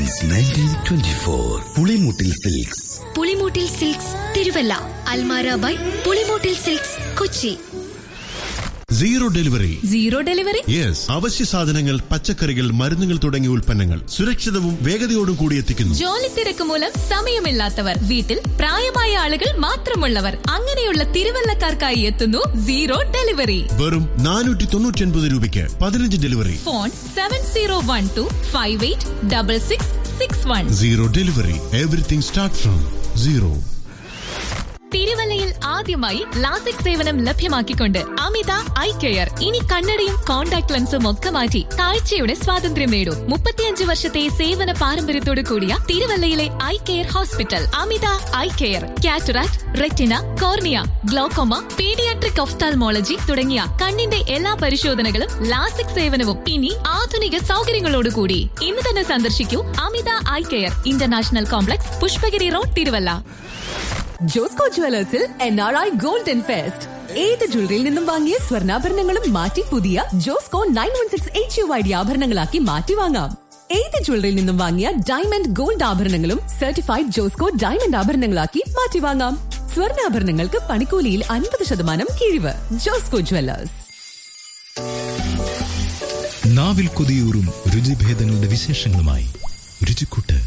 Since 1924. Pulimoottil silks. Pulimoottil silks Thiruvalla. Almara by Pulimoottil silks Kochi. Zero delivery. Zero delivery? Yes. അവശ്യ സാധനങ്ങൾ, പച്ചക്കറികൾ, മരുന്നുകൾ തുടങ്ങിയ ഉൽപ്പന്നങ്ങൾ സുരക്ഷിതവും വേഗതയോടും കൂടി എത്തിക്കുന്നു. ജോലി തിരക്ക് മൂലം സമയമില്ലാത്തവർ, വീട്ടിൽ പ്രായമായ ആളുകൾ മാത്രമുള്ളവർ, അങ്ങനെയുള്ള തിരുവല്ലക്കാർക്കായി എത്തുന്നു സീറോ ഡെലിവറി. വെറും 499 രൂപയ്ക്ക് 15 delivery. Phone 7012586661. Zero delivery. Everything start from zero. തിരുവല്ലയിൽ ആദ്യമായി ലാസിക് സേവനം ലഭ്യമാക്കിക്കൊണ്ട് അമിത ഐ കെയർ. ഇനി കണ്ണടയും കോൺടാക്ട് ലെൻസും ഒക്കെ മാറ്റി കാഴ്ചയുടെ സ്വാതന്ത്ര്യം നേടൂ. 35 വർഷത്തെ സേവന പാരമ്പര്യത്തോടു കൂടിയ തിരുവല്ലയിലെ ഐ കെയർ ഹോസ്പിറ്റൽ അമിത eye care. Cataract, retina, cornea, glaucoma, paediatric ophthalmology തുടങ്ങിയ കണ്ണിന്റെ എല്ലാ പരിശോധനകളും ലാസിക് സേവനവും ഇനി ആധുനിക സൗകര്യങ്ങളോടുകൂടി. ഇന്ന് തന്നെ സന്ദർശിക്കൂ അമിത eye care, international complex, Pushpagiri road, Thiruvalla. Josco ജുവലേഴ്സിൽ NRI golden fest. ഏത് ജ്വല്ലറിയിൽ നിന്നും വാങ്ങിയ സ്വർണ്ണാഭരണങ്ങളും മാറ്റി പുതിയ ജോസ്കോ 916 HUID ആഭരണങ്ങളാക്കി മാറ്റി വാങ്ങാം. ഏത് ജ്വല്ലറിയിൽ നിന്നും വാങ്ങിയ ഡയമണ്ട് ഗോൾഡ് ആഭരണങ്ങളും സർട്ടിഫൈഡ് ജോസ്കോ ഡയമണ്ട് ആഭരണങ്ങളാക്കി മാറ്റി വാങ്ങാം. സ്വർണ്ണാഭരണങ്ങൾക്ക് പണിക്കൂലിയിൽ 50% കിഴിവ്. ജോസ്കോ ജുവലേഴ്സ്. നാവിൽ കൊതിയൂറും രുചിഭേദങ്ങളുടെ വിശേഷങ്ങളുമായി രുചിക്കൂട്ട്.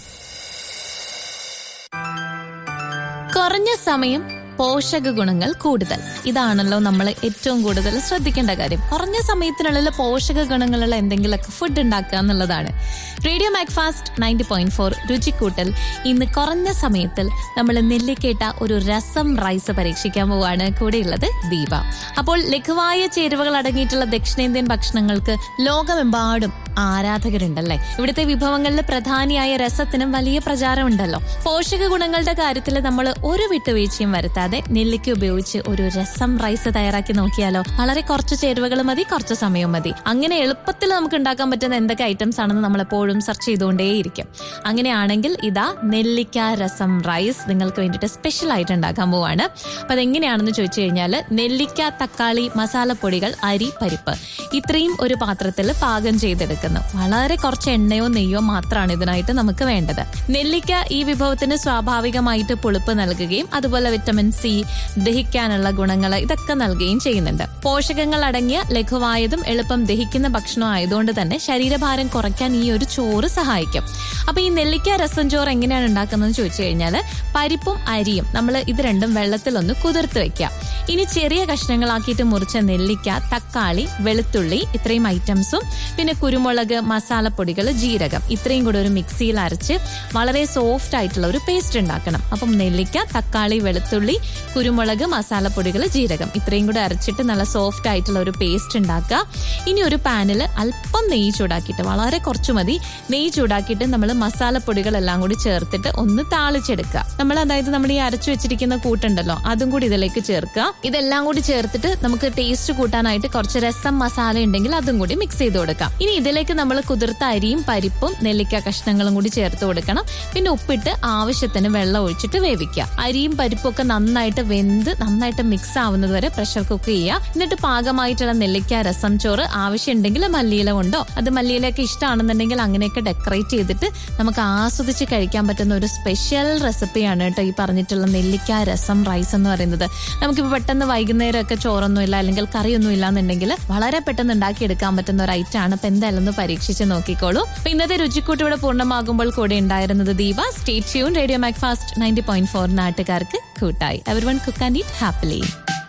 കുറഞ്ഞ സമയം, പോഷക ഗുണങ്ങൾ കൂടുതൽ. ഇതാണല്ലോ നമ്മൾ ഏറ്റവും കൂടുതൽ ശ്രദ്ധിക്കേണ്ട കാര്യം. കുറഞ്ഞ സമയത്തിനുള്ളിൽ പോഷക ഗുണങ്ങളുള്ള എന്തെങ്കിലുമൊക്കെ ഫുഡ് ഉണ്ടാക്കുക എന്നുള്ളതാണ്. റേഡിയോ മാക്ഫാസ്റ്റ് 90.4 രുചിക്കൂട്ടൽ ഇന്ന് കുറഞ്ഞ സമയത്തിൽ നമ്മൾ നെല്ലിക്കേട്ട ഒരു രസം റൈസ് പരീക്ഷിക്കാൻ പോവാണ്. കൂടെയുള്ളത് ദീപ. അപ്പോൾ ലഘുവായ ചേരുവകൾ അടങ്ങിയിട്ടുള്ള ദക്ഷിണേന്ത്യൻ ഭക്ഷണങ്ങൾക്ക് ലോകമെമ്പാടും ആരാധകരുണ്ടല്ലേ. ഇവിടുത്തെ വിഭവങ്ങളിൽ പ്രധാനിയായ രസത്തിനും വലിയ പ്രചാരമുണ്ടല്ലോ. പോഷക ഗുണങ്ങളുടെ കാര്യത്തിൽ നമ്മൾ ഒരു വിട്ടുവീഴ്ചയും വരുത്താതെ നെല്ലിക്ക ഉപയോഗിച്ച് ഒരു രസം റൈസ് തയ്യാറാക്കി നോക്കിയാലോ. വളരെ കുറച്ച് ചേരുവകൾ മതി, കുറച്ച് സമയം മതി. അങ്ങനെ എളുപ്പത്തിൽ നമുക്ക് ഉണ്ടാക്കാൻ പറ്റുന്ന എന്തൊക്കെ ഐറ്റംസ് ആണെന്ന് നമ്മൾ എപ്പോഴും സെർച്ച് ചെയ്തുകൊണ്ടേയിരിക്കും. അങ്ങനെയാണെങ്കിൽ ഇതാ നെല്ലിക്ക രസം റൈസ് നിങ്ങൾക്ക് വേണ്ടിയിട്ട് സ്പെഷ്യൽ ആയിട്ട് ഉണ്ടാക്കാൻ പോവാണ്. അപ്പൊ അതെങ്ങനെയാണെന്ന് ചോദിച്ചു കഴിഞ്ഞാൽ, നെല്ലിക്ക, തക്കാളി, മസാലപ്പൊടികൾ, അരി, പരിപ്പ് ഇത്രയും ഒരു പാത്രത്തിൽ പാകം ചെയ്തെടുക്കുന്നു. വളരെ കുറച്ച് എണ്ണയോ നെയ്യോ മാത്രമാണ് ഇതിനായിട്ട് നമുക്ക് വേണ്ടത്. നെല്ലിക്ക ഈ വിഭവത്തിന് സ്വാഭാവികമായിട്ട് പുളിപ്പ് നൽകുകയും അതുപോലെ വിറ്റമിൻ സി, ദഹിക്കാനുള്ള ഗുണങ്ങൾ ഇതൊക്കെ നൽകുകയും ചെയ്യുന്നുണ്ട്. പോഷകങ്ങൾ അടങ്ങിയ ലഘുവായതും എളുപ്പം ദഹിക്കുന്ന ഭക്ഷണം ആയതുകൊണ്ട് തന്നെ ശരീരഭാരം കുറയ്ക്കാൻ ഈ ഒരു ചോറ് സഹായിക്കും. അപ്പൊ ഈ നെല്ലിക്ക രസം ചോറ് എങ്ങനെയാണ് ഉണ്ടാക്കുന്നത് ചോദിച്ചു കഴിഞ്ഞാൽ, പരിപ്പും അരിയും നമ്മൾ ഇത് രണ്ടും വെള്ളത്തിലൊന്ന് കുതിർത്ത് വെക്കാം. ഇനി ചെറിയ കഷ്ണങ്ങളാക്കിയിട്ട് മുറിച്ച നെല്ലിക്ക, തക്കാളി, വെളുത്തുള്ളി ഇത്രയും ഐറ്റംസും പിന്നെ കുരുമുളക്, മസാലപ്പൊടികൾ, ജീരകം ഇത്രയും കൂടെ ഒരു മിക്സിയിൽ അരച്ച് വളരെ സോഫ്റ്റ് ആയിട്ടുള്ള ഒരു പേസ്റ്റ് ഉണ്ടാക്കണം. അപ്പം നെല്ലിക്ക, തക്കാളി, വെളുത്തുള്ളി, കുരുമുളക്, മസാലപ്പൊടികൾ, ജീരകം ഇത്രയും കൂടെ അരച്ചിട്ട് നല്ല സോഫ്റ്റ് ആയിട്ടുള്ള ഒരു പേസ്റ്റ് ഉണ്ടാക്കുക. ഇനി ഒരു പാനിൽ അല്പം നെയ്യ് ചൂടാക്കിയിട്ട്, വളരെ കുറച്ചു മതി, നെയ്യ് ചൂടാക്കിയിട്ട് നമ്മൾ മസാലപ്പൊടികളെല്ലാം കൂടി ചേർത്തിട്ട് ഒന്ന് താളിച്ചെടുക്കുക. അതായത് നമ്മൾ ഈ അരച്ചു വെച്ചിരിക്കുന്ന കൂട്ടുണ്ടല്ലോ അതും കൂടി ഇതിലേക്ക് ചേർക്കുക. ഇതെല്ലാം കൂടി ചേർത്തിട്ട് നമുക്ക് ടേസ്റ്റ് കൂട്ടാനായിട്ട് കുറച്ച് രസം മസാല ഉണ്ടെങ്കിൽ അതും കൂടി മിക്സ് ചെയ്ത് കൊടുക്കാം. ഇനി ഇതിലേക്ക് നമ്മൾ കുതിർത്ത അരിയും പരിപ്പും നെല്ലിക്ക കഷ്ണങ്ങളും കൂടി ചേർത്ത് കൊടുക്കണം. പിന്നെ ഉപ്പിട്ട് ആവശ്യത്തിന് വെള്ളം ഒഴിച്ചിട്ട് വേവിക്കുക. അരിയും പരിപ്പും ഒക്കെ നന്നായിട്ട് വെന്ത് നന്നായിട്ട് മിക്സ് ആവുന്നത് വരെ പ്രഷർ കുക്ക് ചെയ്യുക. എന്നിട്ട് പാകമായിട്ടുള്ള നെല്ലിക്ക രസം ചോറ് ആവശ്യമുണ്ടെങ്കിൽ മല്ലിയില കൊണ്ടോ, അത് മല്ലിയിലൊക്കെ ഇഷ്ടമാണെന്നുണ്ടെങ്കിൽ അങ്ങനെയൊക്കെ ഡെക്കറേറ്റ് ചെയ്തിട്ട് നമുക്ക് ആസ്വദിച്ച് കഴിക്കാൻ പറ്റുന്ന ഒരു സ്പെഷ്യൽ റെസിപ്പിയാണ് കേട്ടോ ഈ പറഞ്ഞിട്ടുള്ള നെല്ലിക്ക രസം റൈസ് എന്ന് പറയുന്നത്. നമുക്കിപ്പോൾ പെട്ടെന്ന് വൈകുന്നേരമൊക്കെ ചോറൊന്നുമില്ല അല്ലെങ്കിൽ കറിയൊന്നും ഇല്ല എന്നുണ്ടെങ്കിൽ വളരെ പെട്ടെന്ന് ഉണ്ടാക്കിയെടുക്കാൻ പറ്റുന്ന ഒരു ഐറ്റം ആണ്. അപ്പൊ എന്തായാലും ഒന്ന് പരീക്ഷിച്ച് നോക്കിക്കോളൂ. അപ്പൊ ഇന്നത്തെ രുചിക്കൂട്ട് ഇവിടെ പൂർണ്ണമാകുമ്പോൾ കൂടെ ഉണ്ടായിരുന്നത് Deepa. Stay tune. Radio Macfast 90.4 നാട്ടുകാർക്ക് കൂട്ടായി. Everyone cook and eat happily.